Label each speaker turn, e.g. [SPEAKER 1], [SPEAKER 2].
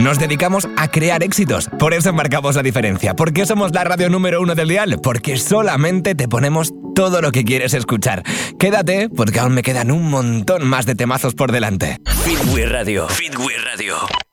[SPEAKER 1] Nos dedicamos a crear éxitos, por eso marcamos la diferencia. ¿Por qué somos la radio número 1 del dial? Porque solamente te ponemos todo lo que quieres escuchar. Quédate, porque aún me quedan un montón más de temazos por delante.
[SPEAKER 2] Feedway Radio. Feedway Radio.